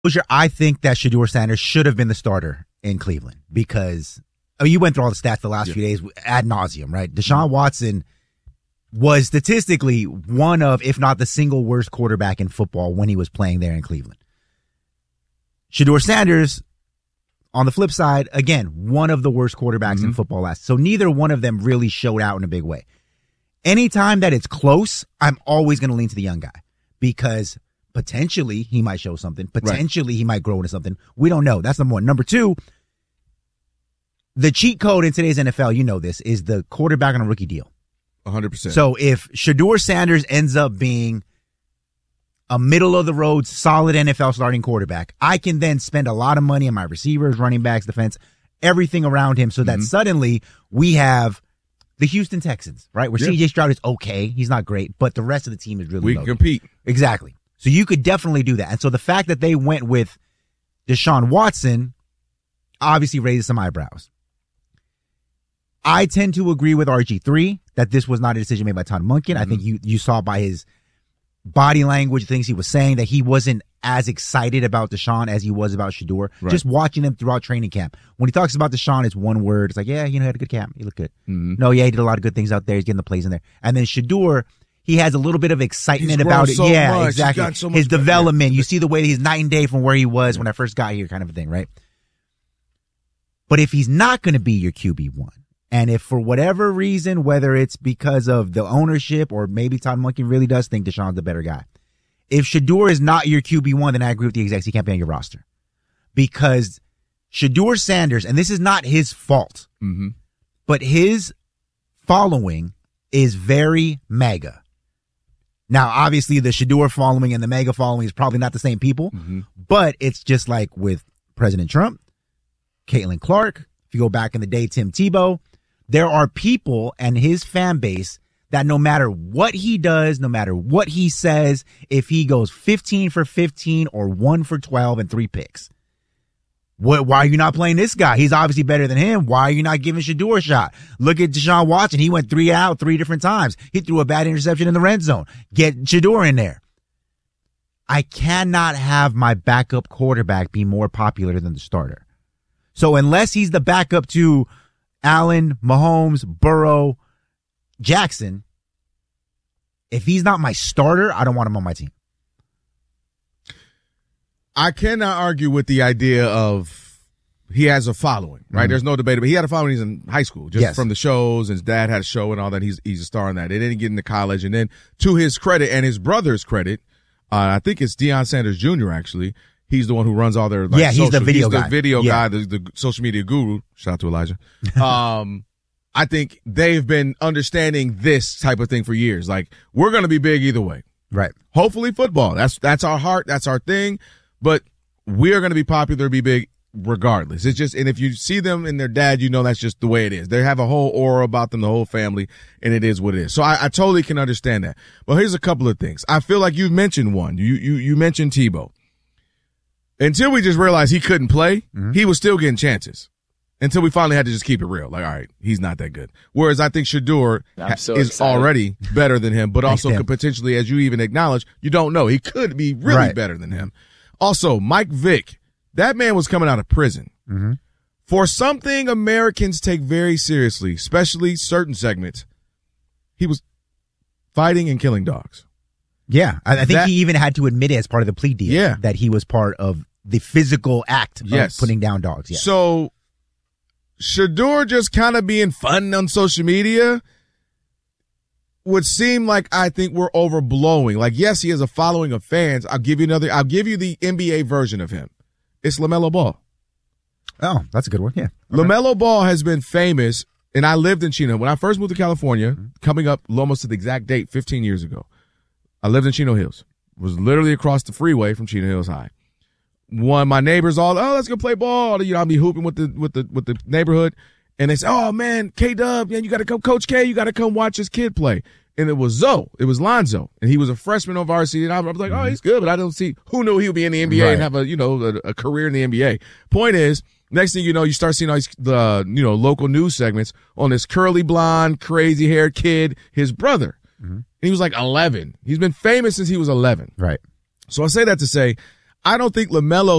I think that Shedeur Sanders should have been the starter in Cleveland because you went through all the stats the last few days ad nauseum, right? Deshaun Watson was statistically one of, if not the single worst quarterback in football when he was playing there in Cleveland. Shedeur Sanders, on the flip side, again, one of the worst quarterbacks in football last. So neither one of them really showed out in a big way. Anytime that it's close, I'm always going to lean to the young guy because potentially he might show something. Potentially he might grow into something. We don't know. That's number one. Number two, the cheat code in today's NFL, you know this, is the quarterback on a rookie deal. 100%. So if Shedeur Sanders ends up being a middle-of-the-road, solid NFL starting quarterback, I can then spend a lot of money on my receivers, running backs, defense, everything around him so that suddenly we have the Houston Texans, right, where C.J. Stroud is okay. He's not great, but the rest of the team is really we loaded. can compete. Exactly. So you could definitely do that. And so the fact that they went with Deshaun Watson obviously raises some eyebrows. I tend to agree with RG3 that this was not a decision made by Todd Monken. I think you saw by his body language, things he was saying, that he wasn't as excited about Deshaun as he was about Shedeur. Right. Just watching him throughout training camp. When he talks about Deshaun, it's one word. It's like, yeah, he had a good camp. He looked good. No, yeah, he did a lot of good things out there. He's getting the plays in there. And then Shedeur, he has a little bit of excitement about it. Yeah, much. Exactly. So his development. You see the way that he's night and day from where he was when I first got here, kind of a thing, right? But if he's not going to be your QB1, and if for whatever reason, whether it's because of the ownership or maybe Todd Monken really does think Deshaun's the better guy, if Shedeur is not your QB1, then I agree with the execs. He can't be on your roster. Because Shedeur Sanders, and this is not his fault, but his following is very mega. Now, obviously, the Shedeur following and the mega following is probably not the same people, but it's just like with President Trump, Caitlin Clark, if you go back in the day, Tim Tebow, there are people and his fan base that no matter what he does, no matter what he says, if he goes 15 for 15 or 1 for 12 and 3 picks, why are you not playing this guy? He's obviously better than him. Why are you not giving Shedeur a shot? Look at Deshaun Watson. He went 3 out 3 different times. He threw a bad interception in the red zone. Get Shedeur in there. I cannot have my backup quarterback be more popular than the starter. So unless he's the backup to Allen, Mahomes, Burrow, Jackson, if he's not my starter, I don't want him on my team. I cannot argue with the idea of he has a following, right? There's no debate. But he had a following. He's in high school, just from the shows, and his dad had a show and all that. He's a star in that. They didn't get into college. And then to his credit and his brother's credit, I think it's Deion Sanders Jr., actually. He's the one who runs all their he's the video guy. He's the video guy, the social media guru. Shout out to Elijah. I think they've been understanding this type of thing for years. Like, we're going to be big either way. Right. Hopefully football. That's our heart. That's our thing. But we are going to be popular, be big regardless. It's just, and if you see them and their dad, you know that's just the way it is. They have a whole aura about them, the whole family, and it is what it is. So I totally can understand that. But here's a couple of things. I feel like you've mentioned one. You mentioned Tebow. Until we just realized he couldn't play, he was still getting chances. Until we finally had to just keep it real. Like, all right, he's not that good. Whereas I think Shedeur is already better than him, but also could potentially, as you even acknowledge, you don't know. He could be really better than him. Also, Mike Vick, that man was coming out of prison. For something Americans take very seriously, especially certain segments, he was fighting and killing dogs. Yeah, I think he even had to admit it as part of the plea deal that he was part of the physical act of putting down dogs. Yes. So Shedeur just kind of being fun on social media would seem like, I think, we're overblowing. Like, yes, he has a following of fans. I'll give you the NBA version of him. It's LaMelo Ball. Oh, that's a good one. Yeah. Okay. LaMelo Ball has been famous, and I lived in Chino. When I first moved to California, coming up almost to the exact date, 15 years ago, I lived in Chino Hills. Was literally across the freeway from Chino Hills High. One of my neighbors let's go play ball. You know, I'll be hooping with the neighborhood. And they say, oh man, K-Dub, man, you got to come, Coach K, you got to come watch this kid play. And it was Lonzo. And he was a freshman on varsity. And I was like, oh, he's good, but I don't see who knew he would be in the NBA and have a career in the NBA. Point is, next thing you know, you start seeing all these, local news segments on this curly blonde, crazy haired kid, his brother. And he was like 11. He's been famous since he was 11. Right. So I say that to say, I don't think LaMelo